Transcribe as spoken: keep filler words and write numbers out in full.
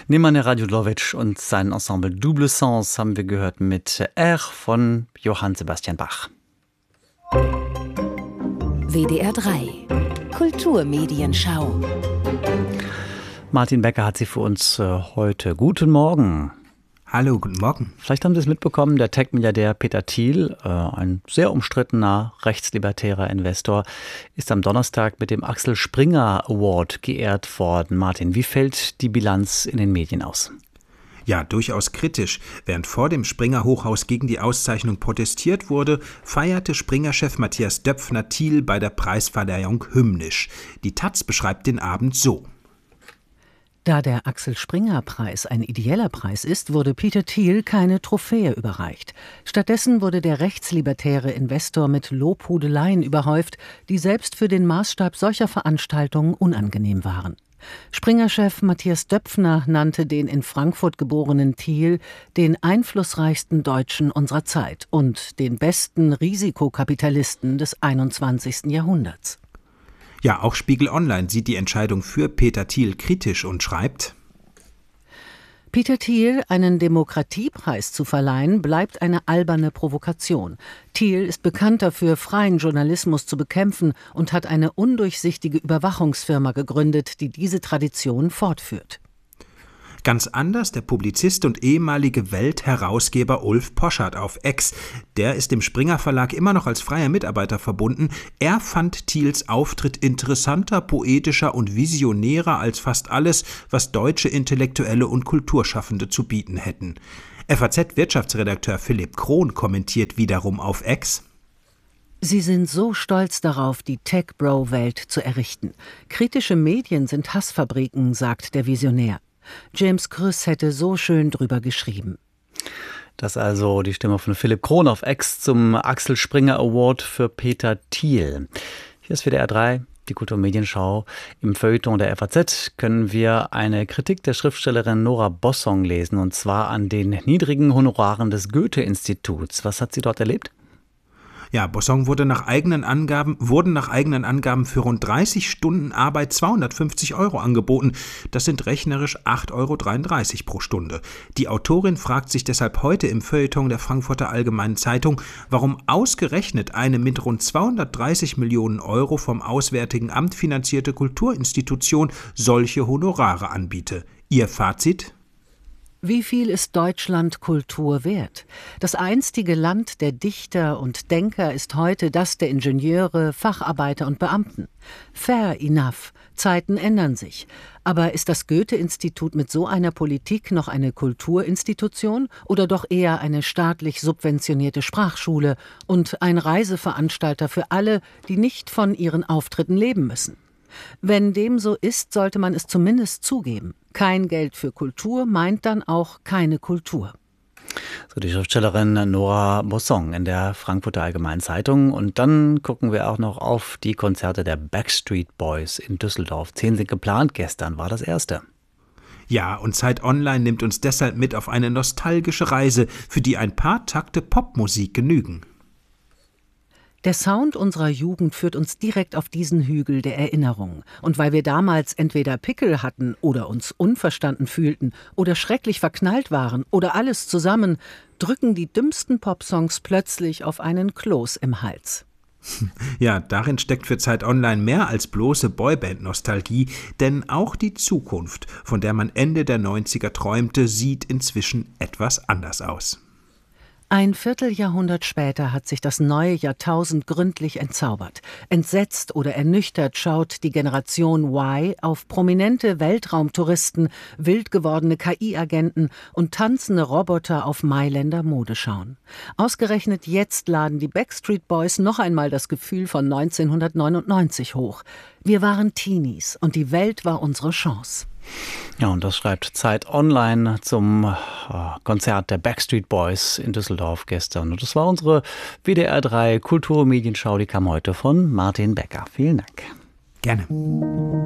Nemanja Radjulovic und sein Ensemble Double Sens haben wir gehört mit R von Johann Sebastian Bach. W D R drei Kulturmedienschau. Martin Becker hat sie für uns äh, heute. Guten Morgen. Hallo, guten Morgen. Vielleicht haben Sie es mitbekommen, der Tech-Milliardär Peter Thiel, äh, ein sehr umstrittener rechtslibertärer Investor, ist am Donnerstag mit dem Axel Springer Award geehrt worden. Martin, wie fällt die Bilanz in den Medien aus? Ja, durchaus kritisch. Während vor dem Springer-Hochhaus gegen die Auszeichnung protestiert wurde, feierte Springer-Chef Matthias Döpfner Thiel bei der Preisverleihung hymnisch. Die Taz beschreibt den Abend so. Da der Axel-Springer-Preis ein ideeller Preis ist, wurde Peter Thiel keine Trophäe überreicht. Stattdessen wurde der rechtslibertäre Investor mit Lobhudeleien überhäuft, die selbst für den Maßstab solcher Veranstaltungen unangenehm waren. Springer-Chef Matthias Döpfner nannte den in Frankfurt geborenen Thiel den einflussreichsten Deutschen unserer Zeit und den besten Risikokapitalisten des einundzwanzigsten Jahrhunderts. Ja, auch Spiegel Online sieht die Entscheidung für Peter Thiel kritisch und schreibt: Peter Thiel einen Demokratiepreis zu verleihen, bleibt eine alberne Provokation. Thiel ist bekannt dafür, freien Journalismus zu bekämpfen und hat eine undurchsichtige Überwachungsfirma gegründet, die diese Tradition fortführt. Ganz anders der Publizist und ehemalige Welt-Herausgeber Ulf Poschardt auf X. Der ist dem Springer Verlag immer noch als freier Mitarbeiter verbunden. Er fand Thiels Auftritt interessanter, poetischer und visionärer als fast alles, was deutsche Intellektuelle und Kulturschaffende zu bieten hätten. F A Z-Wirtschaftsredakteur Philipp Krohn kommentiert wiederum auf X: Sie sind so stolz darauf, die Tech-Bro-Welt zu errichten. Kritische Medien sind Hassfabriken, sagt der Visionär. James Krüss hätte so schön drüber geschrieben. Das ist also die Stimme von Philipp Krohn auf X zum Axel Springer Award für Peter Thiel. Hier ist W D R drei, die Kulturmedienschau. Im Feuilleton der F A Z können wir eine Kritik der Schriftstellerin Nora Bossong lesen, und zwar an den niedrigen Honoraren des Goethe-Instituts. Was hat sie dort erlebt? Ja, Bossong wurde nach eigenen Angaben, wurden nach eigenen Angaben für rund dreißig Stunden Arbeit zweihundertfünfzig Euro angeboten. Das sind rechnerisch acht Euro dreiunddreißig pro Stunde. Die Autorin fragt sich deshalb heute im Feuilleton der Frankfurter Allgemeinen Zeitung, warum ausgerechnet eine mit rund zweihundertdreißig Millionen Euro vom Auswärtigen Amt finanzierte Kulturinstitution solche Honorare anbiete. Ihr Fazit: Wie viel ist Deutschland Kultur wert? Das einstige Land der Dichter und Denker ist heute das der Ingenieure, Facharbeiter und Beamten. Fair enough, Zeiten ändern sich. Aber ist das Goethe-Institut mit so einer Politik noch eine Kulturinstitution oder doch eher eine staatlich subventionierte Sprachschule und ein Reiseveranstalter für alle, die nicht von ihren Auftritten leben müssen? Wenn dem so ist, sollte man es zumindest zugeben. Kein Geld für Kultur meint dann auch keine Kultur. So die Schriftstellerin Nora Bossong in der Frankfurter Allgemeinen Zeitung. Und dann gucken wir auch noch auf die Konzerte der Backstreet Boys in Düsseldorf. Zehn sind geplant, gestern war das erste. Ja, und Zeit Online nimmt uns deshalb mit auf eine nostalgische Reise, für die ein paar Takte Popmusik genügen. Der Sound unserer Jugend führt uns direkt auf diesen Hügel der Erinnerung. Und weil wir damals entweder Pickel hatten oder uns unverstanden fühlten oder schrecklich verknallt waren oder alles zusammen, drücken die dümmsten Popsongs plötzlich auf einen Kloß im Hals. Ja, darin steckt für Zeit Online mehr als bloße Boyband-Nostalgie, denn auch die Zukunft, von der man Ende der neunziger träumte, sieht inzwischen etwas anders aus. Ein Vierteljahrhundert später hat sich das neue Jahrtausend gründlich entzaubert. Entsetzt oder ernüchtert schaut die Generation Y auf prominente Weltraumtouristen, wild gewordene K I-Agenten und tanzende Roboter auf Mailänder Modeschauen. Ausgerechnet jetzt laden die Backstreet Boys noch einmal das Gefühl von neunzehnhundertneunundneunzig hoch. Wir waren Teenies und die Welt war unsere Chance. Ja, und das schreibt Zeit Online zum äh, Konzert der Backstreet Boys in Düsseldorf gestern. Und das war unsere W D R drei Kulturmedienschau, die kam heute von Martin Becker. Vielen Dank. Gerne.